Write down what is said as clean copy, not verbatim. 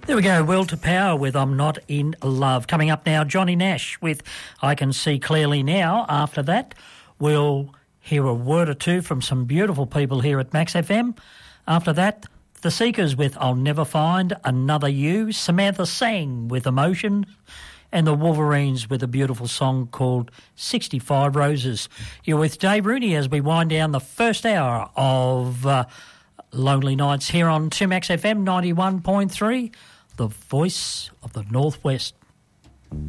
There we go, Will to Power with I'm Not in Love. Coming up now, Johnny Nash with I Can See Clearly Now. After that, we'll hear a word or two from some beautiful people here at Max FM. After that, The Seekers with I'll Never Find Another You. Samantha Sang with Emotion. And the Wolverines with a beautiful song called 65 Roses. You're with Dave Rooney as we wind down the first hour of Lonely Nights here on 2Max FM 91.3, the voice of the Northwest.